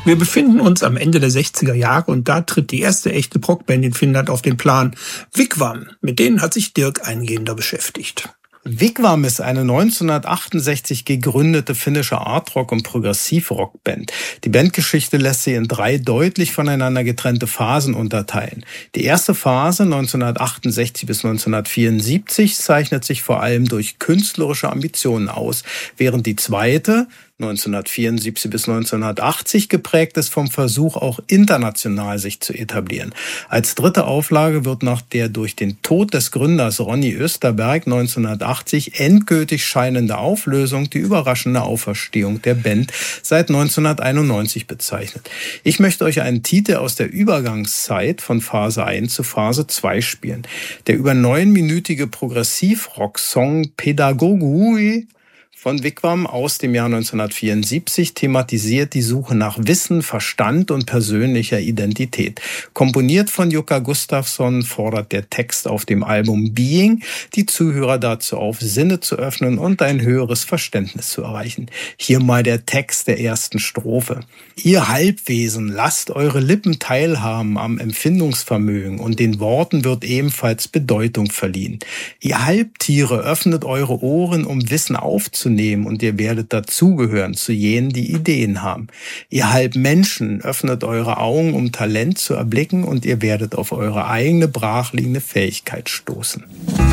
Wir befinden uns am Ende der 60er Jahre und da tritt die erste echte Prog-Band in Finnland auf den Plan, Wigwam. Mit denen hat sich Dirk eingehender beschäftigt. Wigwam ist eine 1968 gegründete finnische Artrock- und Progressivrock-Band. Die Bandgeschichte lässt sie in 3 deutlich voneinander getrennte Phasen unterteilen. Die erste Phase, 1968 bis 1974, zeichnet sich vor allem durch künstlerische Ambitionen aus, während die zweite, 1974 bis 1980 geprägt ist vom Versuch, auch international sich zu etablieren. Als dritte Auflage wird nach der durch den Tod des Gründers Ronny Österberg 1980 endgültig scheinende Auflösung die überraschende Auferstehung der Band seit 1991 bezeichnet. Ich möchte euch einen Titel aus der Übergangszeit von Phase 1 zu Phase 2 spielen. Der über 9-minütige Progressivrock-Song Pedagogui von Wigwam aus dem Jahr 1974 thematisiert die Suche nach Wissen, Verstand und persönlicher Identität. Komponiert von Jukka Gustafsson fordert der Text auf dem Album Being die Zuhörer dazu auf, Sinne zu öffnen und ein höheres Verständnis zu erreichen. Hier mal der Text der ersten Strophe. Ihr Halbwesen, lasst eure Lippen teilhaben am Empfindungsvermögen und den Worten wird ebenfalls Bedeutung verliehen. Ihr Halbtiere, öffnet eure Ohren, um Wissen aufzunehmen und ihr werdet dazugehören zu jenen, die Ideen haben. Ihr Halbmenschen, öffnet eure Augen, um Talent zu erblicken und ihr werdet auf eure eigene brachliegende Fähigkeit stoßen.